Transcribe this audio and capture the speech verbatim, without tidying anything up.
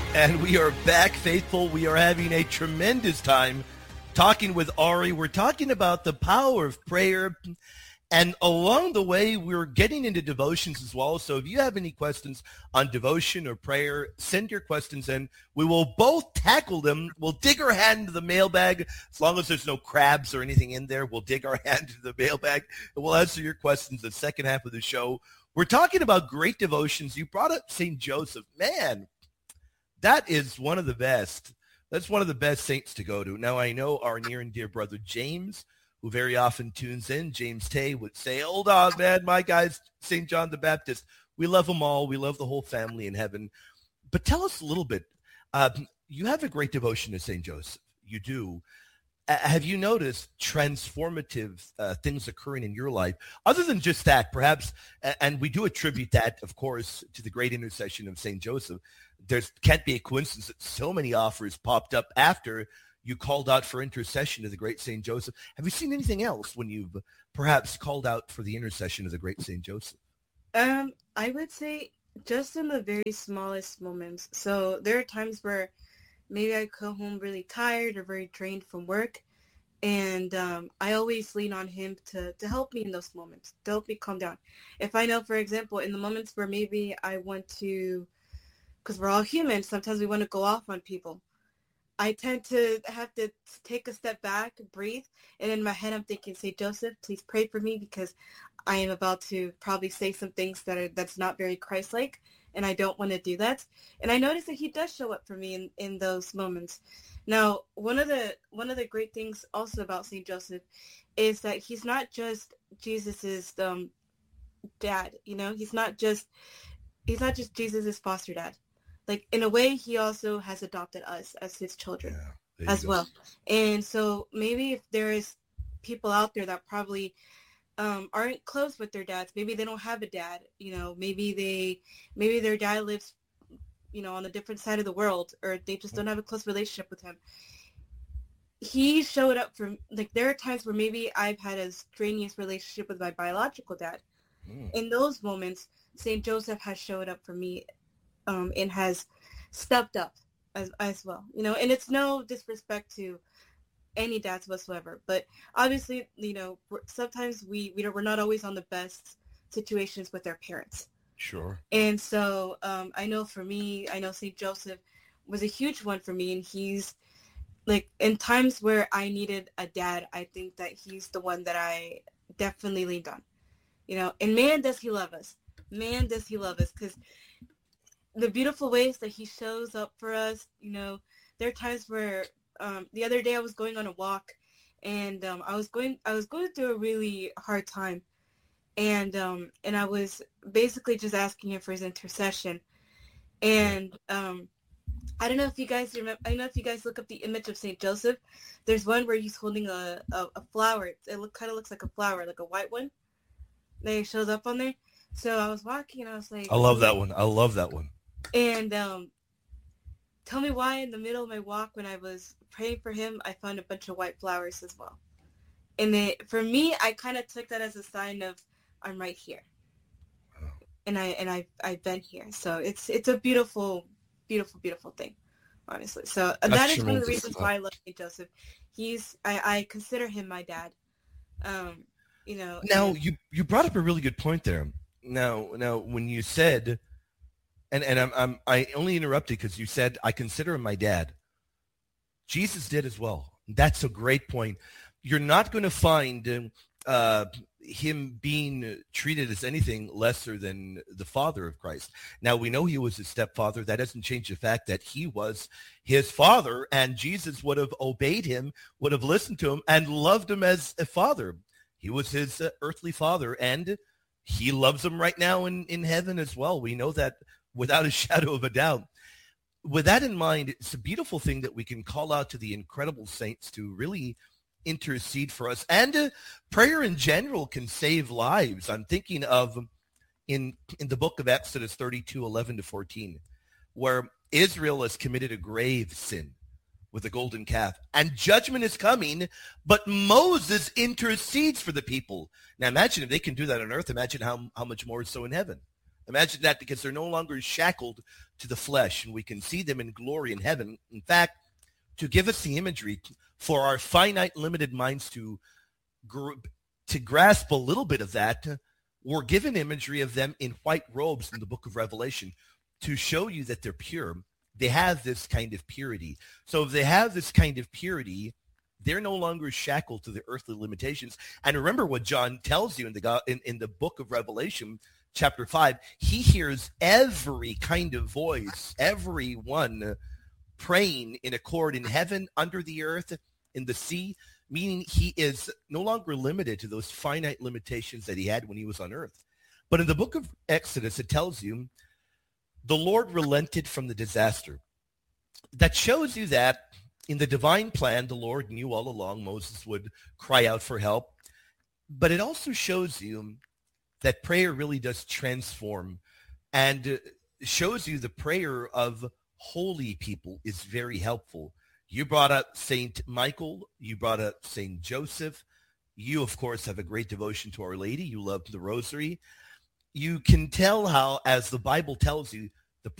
And we are back, faithful. We are having a tremendous time talking with Ari. We're talking about the power of prayer. And along the way, we're getting into devotions as well. So if you have any questions on devotion or prayer, send your questions in. We will both tackle them. We'll dig our hand into the mailbag. As long as there's no crabs or anything in there, we'll dig our hand into the mailbag. And we'll answer your questions the second half of the show. We're talking about great devotions. You brought up Saint Joseph. Man, that is one of the best. That's one of the best saints to go to. Now, I know our near and dear brother James, who very often tunes in, James Tay, would say, hold on, man, my guy's Saint John the Baptist. We love them all. We love the whole family in heaven. But tell us a little bit. Um, you have a great devotion to Saint Joseph. You do. Uh, have you noticed transformative uh, things occurring in your life, other than just that, perhaps, and we do attribute that, of course, to the great intercession of Saint Joseph. There can't be a coincidence that so many offers popped up after you called out for intercession to the great Saint Joseph. Have you seen anything else when you've perhaps called out for the intercession of the great Saint Joseph? Um, I would say just in the very smallest moments. So there are times where maybe I come home really tired or very drained from work, and um, I always lean on him to, to help me in those moments, to help me calm down. If I know, for example, in the moments where maybe I want to, because we're all human, sometimes we want to go off on people. I tend to have to take a step back, breathe, and in my head I'm thinking, Saint Joseph, please pray for me because I am about to probably say some things that are that's not very Christ-like, and I don't want to do that. And I notice that he does show up for me in, in those moments. Now, one of the one of the great things also about Saint Joseph is that he's not just Jesus's um, dad. You know, he's not just he's not just Jesus's foster dad. Like, in a way, he also has adopted us as his children yeah, as go. well. And so maybe if there is people out there that probably um, aren't close with their dads, maybe they don't have a dad, you know, maybe they, maybe their dad lives, you know, on a different side of the world, or they just don't have a close relationship with him. He showed up for, like, there are times where maybe I've had a strenuous relationship with my biological dad. Mm. In those moments, Saint Joseph has showed up for me Um, and has stepped up as as well, you know, and it's no disrespect to any dads whatsoever, but obviously, you know, we're, sometimes we, we don't, we're not always on the best situations with our parents. Sure. And so um, I know for me, I know Saint Joseph was a huge one for me, and he's like, in times where I needed a dad, I think that he's the one that I definitely leaned on, you know, and man, does he love us. Man, does he love us, because the beautiful ways that he shows up for us, you know, there are times where um, the other day I was going on a walk, and um, I was going I was going through a really hard time, and um, and I was basically just asking him for his intercession, and um, I don't know if you guys remember. I don't know if you guys look up the image of Saint Joseph. There's one where he's holding a a, a flower. It look kind of looks like a flower, like a white one, that shows up on there. So I was walking, and I was like, I love that one. I love that one. And um, tell me why in the middle of my walk when I was praying for him, I found a bunch of white flowers as well. And it, for me, I kind of took that as a sign of I'm right here. Oh. And I and I I've been here. So it's it's a beautiful, beautiful, beautiful thing, honestly. So uh, that is tremendous. One of the reasons why I love Saint Joseph. He's I, I consider him my dad. Um, you know. Now and, you you brought up a really good point there. Now now when you said. And and I'm, I'm I only interrupted because you said I consider him my dad. Jesus did as well. That's a great point. You're not going to find uh, him being treated as anything lesser than the father of Christ. Now, we know he was his stepfather. That doesn't change the fact that he was his father, and Jesus would have obeyed him, would have listened to him, and loved him as a father. He was his uh, earthly father, and he loves him right now in, in heaven as well. We know that without a shadow of a doubt. With that in mind, it's a beautiful thing that we can call out to the incredible saints to really intercede for us. And uh, prayer in general can save lives. I'm thinking of in, in the book of Exodus thirty-two, eleven to fourteen, where Israel has committed a grave sin with the golden calf, and judgment is coming, but Moses intercedes for the people. Now imagine if they can do that on earth, imagine how, how much more so in heaven. Imagine that, because they're no longer shackled to the flesh, and we can see them in glory in heaven. In fact, to give us the imagery for our finite, limited minds to gr- to grasp a little bit of that, we're given imagery of them in white robes in the book of Revelation to show you that they're pure. They have this kind of purity. So if they have this kind of purity, they're no longer shackled to the earthly limitations. And remember what John tells you in the in, in the book of Revelation, chapter five. He hears every kind of voice, everyone praying in accord in heaven, under the earth, in the sea, meaning he is no longer limited to those finite limitations that he had when he was on earth. But in the book of Exodus, it tells you the Lord relented from the disaster. That shows you that in the divine plan, the Lord knew all along Moses would cry out for help. But it also shows you that prayer really does transform, and shows you the prayer of holy people is very helpful. You brought up Saint Michael. You brought up Saint Joseph. You, of course, have a great devotion to Our Lady. You love the Rosary. You can tell how, as the Bible tells you,